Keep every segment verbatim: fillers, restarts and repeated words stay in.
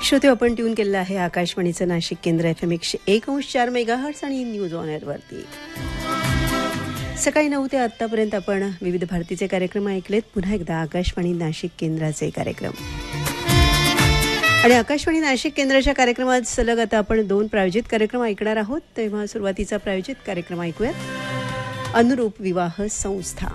श्रोते, आपण ट्यून केलेलं आहे आकाशवाणीचं नाशिक केंद्र एफ एम एकशे एक अंश चार मेगाहर्ट्स आणि न्यूज ऑन एअरवरती. सकाळी नऊ ते आत्तापर्यंत आपण विविध भारतीचे कार्यक्रम ऐकलेत. पुन्हा एकदा आकाशवाणी नाशिक केंद्राचे कार्यक्रम आणि आकाशवाणी नाशिक केंद्राच्या कार्यक्रमात सलग आता आपण दोन प्रायोजित कार्यक्रम ऐकणार आहोत. तेव्हा सुरुवातीचा प्रायोजित कार्यक्रम ऐकूयात. अनुरूप विवाह संस्था.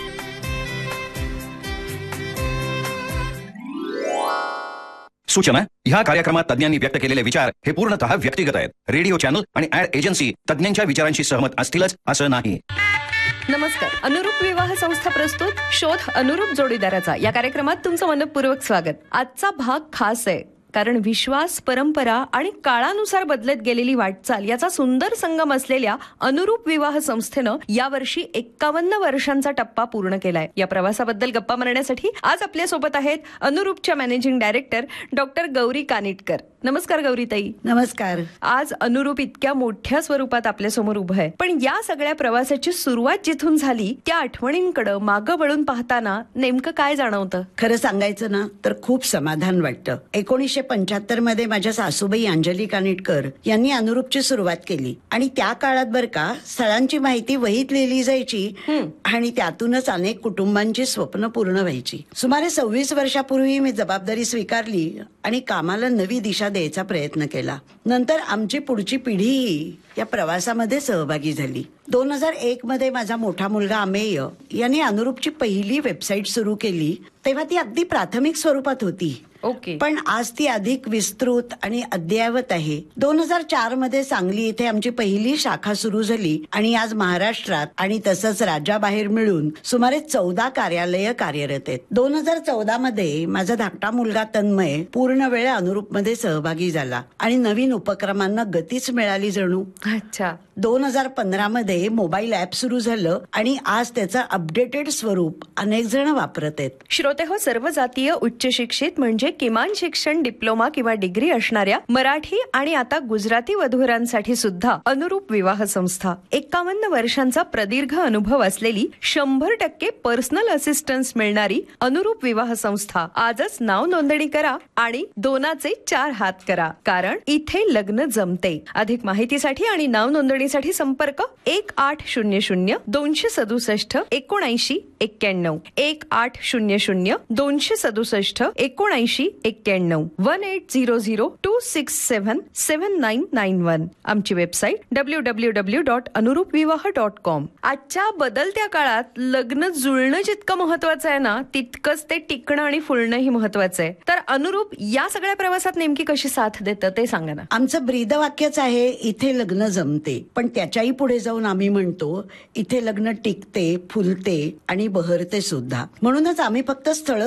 सूचना: ह्या कार्यक्रमात तज्ञांनी व्यक्त केलेले विचार हे पूर्णतः व्यक्तिगत आहेत. रेडिओ चॅनल आणि ऍड एजन्सी तज्ञांच्या विचारांशी सहमत असतीलच असं नाही. नमस्कार. अनुरूप विवाह संस्था प्रस्तुत शोध अनुरूप जोडीदाराचा या कार्यक्रमात तुमचं मनपूर्वक स्वागत. आजचा भाग खास आहे, कारण विश्वास, परंपरा आणि काळानुसार बदलत गेलेली वाटचाल याचा सुंदर संगम असलेल्या अनुरूप विवाह संस्थेनं यावर्षी एक्कावन्न वर्षांचा टप्पा पूर्ण केलाय. या प्रवासाबद्दल गप्पा मारण्यासाठी आज आपल्या सोबत आहेत अनुरूपच्या managing director doctor Gauri Kanitkar. नमस्कार गौरीताई. नमस्कार. आज अनुरूप इतक्या मोठ्या स्वरूपात आपल्या समोर उभं आहे, पण या सगळ्या प्रवासाची सुरुवात जिथून झाली त्या आठवणींकडे मागं वळून पाहताना नेमकं काय जाणवतं? खरं सांगायचं ना तर खूप समाधान वाटतं. एकोणीसशे पंच्याहत्तर मध्ये माझ्या सासूबाई अंजली कानिटकर यांनी अनुरूपची सुरुवात केली आणि त्या काळात बर का स्थळांची माहिती वहीत लिहिली जायची आणि त्यातूनच अनेक कुटुंबांची स्वप्न पूर्ण व्हायची. सुमारे सव्वीस वर्षापूर्वी मी जबाबदारी स्वीकारली आणि कामाला नवी दिशा द्यायचा प्रयत्न केला. नंतर आमची पुढची पिढीही या प्रवासामध्ये सहभागी झाली. दोन हजार एक मध्ये माझा मोठा मुलगा अमेय यांनी अनुरूपची पहिली वेबसाईट सुरू केली. तेव्हा ती अगदी प्राथमिक स्वरूपात होती. ओके. पण आज ती अधिक विस्तृत आणि अद्ययावत आहे. दोन हजार चार मध्ये सांगली इथे आमची पहिली शाखा सुरू झाली आणि आज महाराष्ट्रात आणि तसंच राज्याबाहेर मिळून सुमारे चौदा कार्यालय कार्यरत आहेत. दोन हजार चौदा मध्ये माझा धाकटा मुलगा तन्मय पूर्ण वेळ अनुरूप मध्ये सहभागी झाला आणि नवीन उपक्रमांना गतीच मिळाली जणू. अच्छा. दोन हजार पंधरा मध्ये मोबाईल ऍप सुरू झालं आणि आज त्याचं अपडेटेड स्वरूप अनेक जण वापरत आहेत. श्रोते हो, सर्व जातीय उच्च शिक्षित म्हणजे किमान शिक्षण डिप्लोमा किंवा डिग्री असणाऱ्या मराठी आणि आता गुजराती वधूवरांसाठी सुद्धा अनुरूप विवाह संस्था, एक्कावन्न वर्षांचा प्रदीर्घ अनुभव असलेली, शंभर टक्के पर्सनल असिस्टन्स मिळणारी अनुरूप विवाह संस्था. आजच नाव नोंदणी करा आणि दोनाचे चार हात करा, कारण इथे लग्न जमते. अधिक माहितीसाठी आणि नाव नोंदणीसाठी संपर्क एक आठ शून्य शून्य दोनशे सदुसष्ट एकोणऐंशी एक्क्याण्णव एक आठ शून्य शून्य दोनशे सदुसष्ट एकोणऐंशी एक्क्याण्णव one eight zero zero to six seven seven nine nine one. आमची website W W W dot अनुरूप विवाह डॉट कॉम. आजच्या बदलत्या काळात लग्न जुळणं जितकं महत्वाचं आहे ना, तितकंच ते टिकणं आणि फुलणंही महत्वाचं आहे. तर अनुरूप या सगळ्या प्रवासात नेमकी कशी साथ देतं ते सांगा ना. आमचं ब्रीदवाक्यच आहे, इथे लग्न जमते. पण त्याच्याही पुढे जाऊन आम्ही म्हणतो, इथे लग्न टिकते, फुलते आणि बहरते सुद्धा. म्हणूनच आम्ही फक्त स्थळ